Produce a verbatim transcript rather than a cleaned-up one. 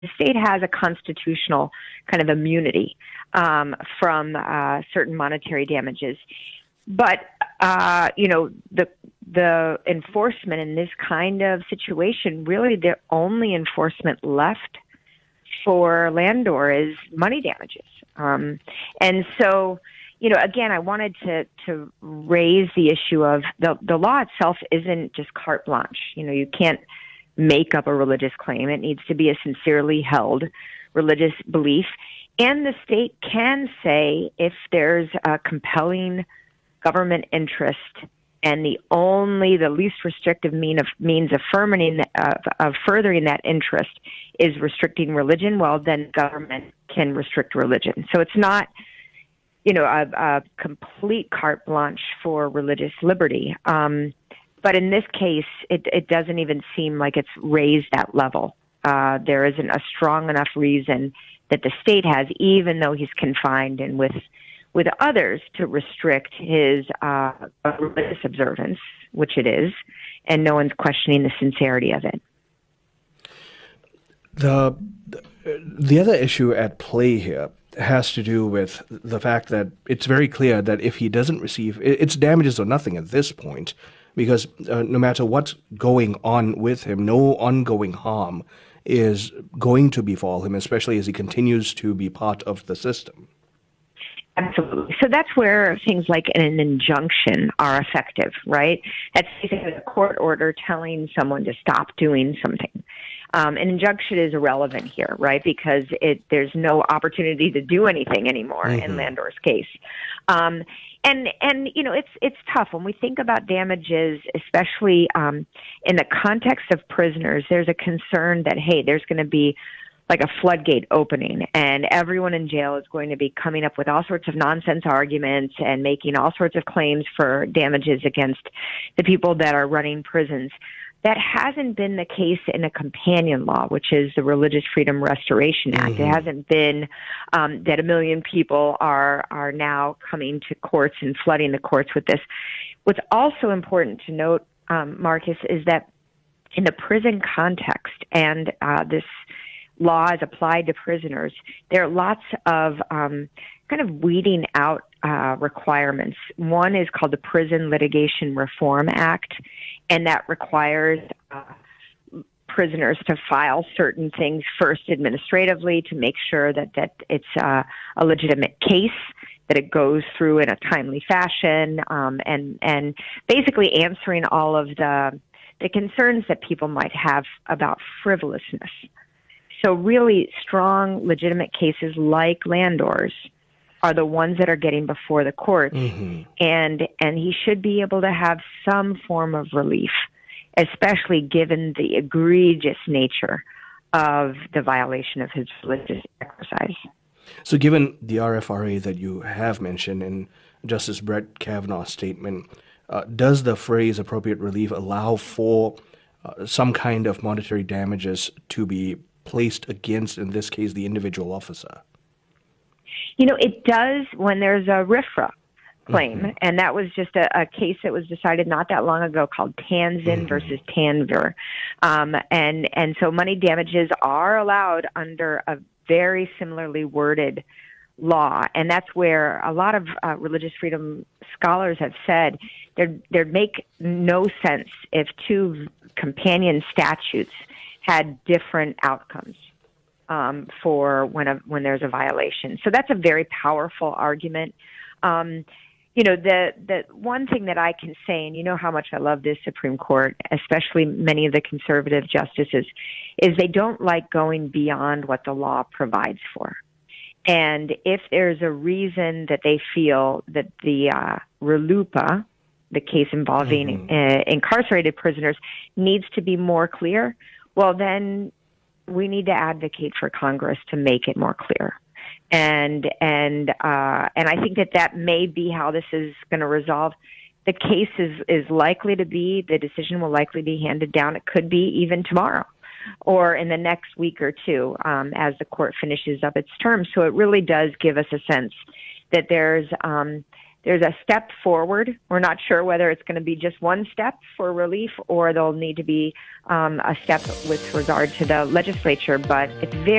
the state has a constitutional kind of immunity um, from uh, certain monetary damages. But, uh, you know, the the enforcement in this kind of situation, really the only enforcement left for Landor is money damages. Um, and so, you know, again, I wanted to, to raise the issue of the, the law itself isn't just carte blanche. You know, you can't make up a religious claim. It needs to be a sincerely held religious belief. And the state can say if there's a compelling government interest and the only, the least restrictive mean of, means of, furthering, uh, of furthering that interest is restricting religion, well, then government can restrict religion. So it's not, you know, a, a complete carte blanche for religious liberty. Um, but in this case, it, it doesn't even seem like it's raised that level. Uh, there isn't a strong enough reason that the state has, even though he's confined and with with others, to restrict his uh, religious observance, which it is, and no one's questioning the sincerity of it. The the other issue at play here has to do with the fact that it's very clear that if he doesn't receive, it's damages or nothing at this point, because uh, no matter what's going on with him, no ongoing harm is going to befall him, especially as he continues to be part of the system. Absolutely. So that's where things like an injunction are effective, right? That's basically a court order telling someone to stop doing something. Um, an injunction is irrelevant here, right? Because it there's no opportunity to do anything anymore mm-hmm. in Landor's case. Um, and and you know it's it's tough when we think about damages, especially um, in the context of prisoners. There's a concern that hey, there's going to be like a floodgate opening, and everyone in jail is going to be coming up with all sorts of nonsense arguments and making all sorts of claims for damages against the people that are running prisons. That hasn't been the case in a companion law, which is the Religious Freedom Restoration Act. Mm-hmm. It hasn't been um, that a million people are are now coming to courts and flooding the courts with this. What's also important to note, um, Marcus, is that in the prison context, and uh, this law is applied to prisoners, there are lots of um, kind of weeding out uh, requirements. One is called the Prison Litigation Reform Act, and that requires uh, prisoners to file certain things first administratively to make sure that, that it's uh, a legitimate case, that it goes through in a timely fashion, um, and and basically answering all of the the concerns that people might have about frivolousness. So really strong, legitimate cases like Landor's are the ones that are getting before the courts, mm-hmm. and and he should be able to have some form of relief, especially given the egregious nature of the violation of his religious exercise. So given the R F R A that you have mentioned in Justice Brett Kavanaugh's statement, uh, does the phrase appropriate relief allow for uh, some kind of monetary damages to be placed against, in this case, the individual officer? You know, it does when there's a R F R A claim, mm-hmm. and that was just a, a case that was decided not that long ago called Tanzin mm-hmm. versus Tanvir. Um, and, and so money damages are allowed under a very similarly worded law, and that's where a lot of uh, religious freedom scholars have said there'd, there'd make no sense if two companion statutes had different outcomes um, for when a, when there's a violation. So that's a very powerful argument. Um, you know, the the one thing that I can say, and you know how much I love this Supreme Court, especially many of the conservative justices, is they don't like going beyond what the law provides for. And if there's a reason that they feel that the uh, RLUIPA, the case involving mm-hmm. uh, incarcerated prisoners, needs to be more clear, well, then we need to advocate for Congress to make it more clear. And and uh, and I think that that may be how this is going to resolve. The case is, is likely to be, the decision will likely be handed down. It could be even tomorrow or in the next week or two um, as the court finishes up its term. So it really does give us a sense that there's um, there's a step forward. We're not sure whether it's going to be just one step for relief or there'll need to be um, a step with regard to the legislature, but it's very